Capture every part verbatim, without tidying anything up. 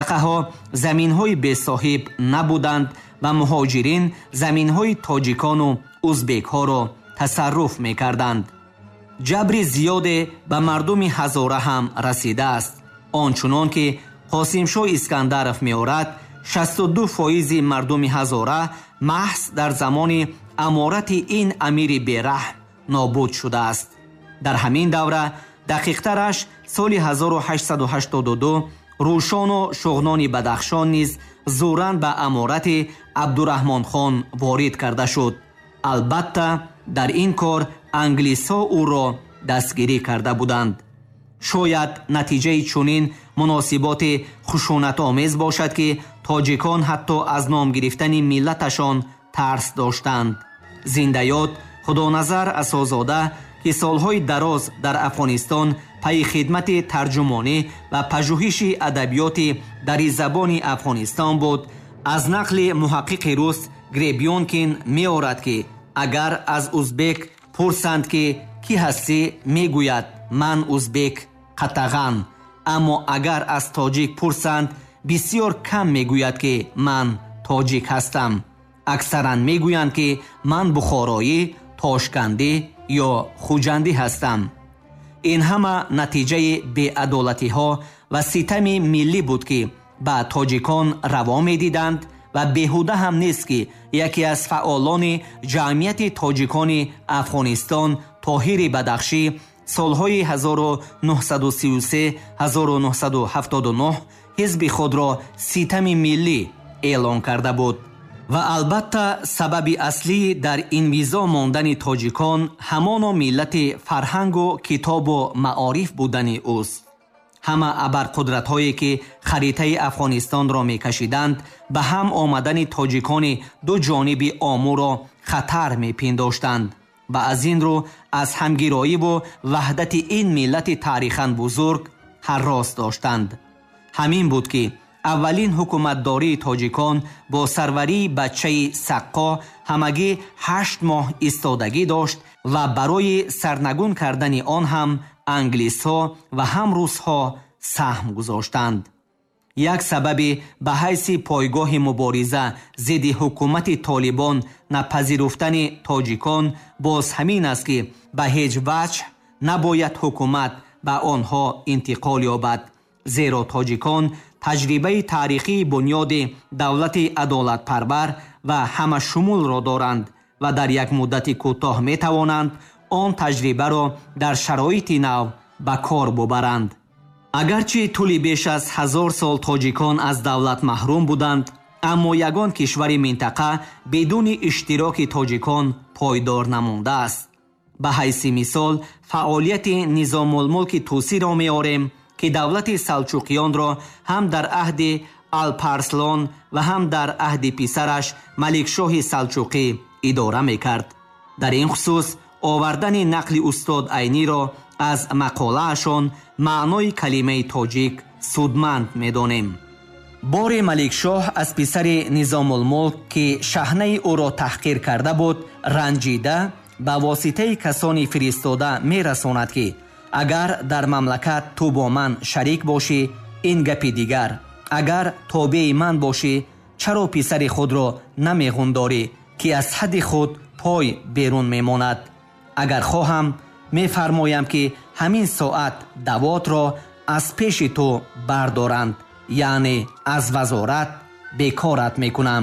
минтақаҳо заминҳои бесоҳиб набуданд ва муҳоҷирин заминҳои тоҷикону узбекҳоро тасарруф мекарданд. ҷабри зиёде ба мардуми ҳазора ҳам расидааст. ончунон ки қосимшоҳ искандаров меорад, шасту ду фоизи мардуми ҳазора маҳз дар замони аморати ин амири бераҳм нобуд шудааст. дар ҳамин давра, дақиқтараш соли ҳазору ҳаштсаду ҳаштоду ду, рӯшону шуғнони бадахшон низ зӯран ба аморати абдураҳмонхон ворид карда шуд. албатта дар ин кор англисҳо ӯро дастгирӣ карда буданд. шояд натиҷаи чунин муносиботи хушунатомез бошад ки тоҷикон ҳатто аз ном гирифтани миллаташон тарс доштанд. зиндаёд худоназар асозода, ки солҳои дароз дар Афғонистон пайи хидмати тарҷумонӣ ва пажӯҳиши адабиёти дари забони Афғонистон буд, аз нақли муҳаққиқи рус Гребёнкин меорад ки агар аз узбек пурсанд ки кӣ ҳастӣ, мегӯяд ман узбек қатаған, аммо агар аз тоҷик пурсанд, бисёр кам мегӯяд ки ман тоҷик ҳастам. аксаран мегӯянд ки ман бухороӣ, тошкандӣ ё хуҷандӣ ҳастам. ин ҳама натиҷаи беадолатиҳо ва ситами миллӣ буд ки ба тоҷикон раво медиданд ва беҳуда ҳам нест ки яке аз фаъолони ҷамъияти тоҷикони Афғонистон, Тоҳири Бадахшӣ, солҳои ҳазору нуҳсаду сию се - ҳазору нуҳсаду ҳафтоду нӯҳ ҳизби худро ситами миллӣ эълон карда буд. ва албатта сабаби аслӣ дар инвизо мондани тоҷикон ҳамоно миллати фарҳангу китобу маориф будани ӯст. ҳама абарқудратҳое ки харитаи Афғонистонро мекашиданд, ба ҳам омадани тоҷикони ду ҷониби омуро хатар мепиндоштанд ва аз ин рӯ аз ҳамгироиву ваҳдати ин миллати таърихан бузург ҳаррос доштанд. ҳамин буд ки аввалин ҳукуматдории тоҷикон бо сарварии бачаи саққо ҳамагӣ ҳашт моҳ истодагӣ дошт ва барои сарнагун кардани он ҳам англисҳо ва ҳам русҳо саҳм гузоштанд. як сабаби ба ҳайси пойгоҳи мубориза зидди ҳукумати Толибон напазируфтани тоҷикон боз ҳамин аст ки ба ҳеҷ ваҷҳ набояд ҳукумат ба онҳо интиқол ёбад, зеро тоҷикон таҷрибаи таърихии бунёди давлати адолатпарвар ва ҳамашумулро доранд ва дар як муддати кӯтоҳ метавонанд он таҷрибаро дар шароити нав ба кор бубаранд. агарчи тӯли беш аз ҳазор сол тоҷикон аз давлат маҳрум буданд, аммо ягон кишвари минтақа бидуни иштироки тоҷикон пойдор намондааст. ба ҳайси мисол фаъолияти низомулмулки тусиро меорем, ки давлати салҷуқиёнро ҳам дар аҳди Алпарслон ва ҳам дар аҳди писараш Маликшоҳи Салҷуқӣ идора мекард. дар ин хусус овардани нақли устод Айниро аз мақолаашон маънои калимаи тоҷик судманд медонем. бори Маликшоҳ аз писари Низомулмулк, ки шаҳнаи ӯро таҳқир карда буд, ранҷида ба воситаи касони фиристода мерасонад ки агар дар мамлакат ту бо ман шарик бошӣ, ин гапи дигар. агар тобеи ман бошӣ, чаро писари худро намеғундорӣ, ки аз ҳадди худ пой берун мемонад. агар хоҳам, мефармоям ки ҳамин соат давотро аз пеши ту бардоранд, яъне аз вазорат бекорат мекунам.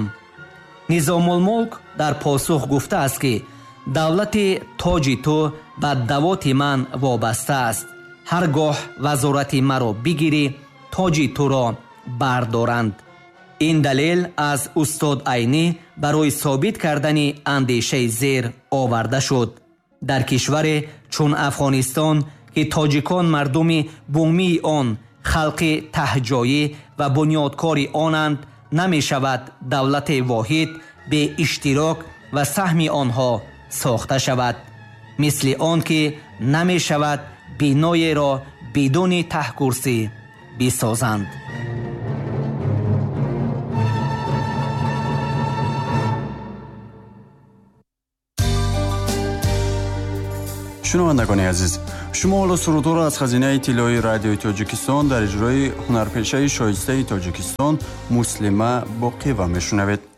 низомулмулк дар посух гуфтааст ки давлати тоҷи ту ба давоти ман вобаста аст. ҳар гоҳ вазорати маро бигирӣ, тоҷи туро бардоранд. ин далел аз устод Айнӣ барои собит кардани андешаи зер оварда шуд. дар кишваре чун Афғонистон, ки тоҷикон мардуми бумии он, халқи таҳҷоӣ ва бунёдкори онанд, намешавад давлати воҳид бе иштирок ва саҳми онҳо сохта шавад. мисли он ки намешавад биноеро бидуни таҳкурсӣ бисозанд. шунавандагони азиз, шумо ҳоло сурудҳоро аз хазинаи иттилоии радиои Тоҷикистон дар иҷрои ҳунарпешаи шоистаи Тоҷикистон Муслима Боқиева мешунавед.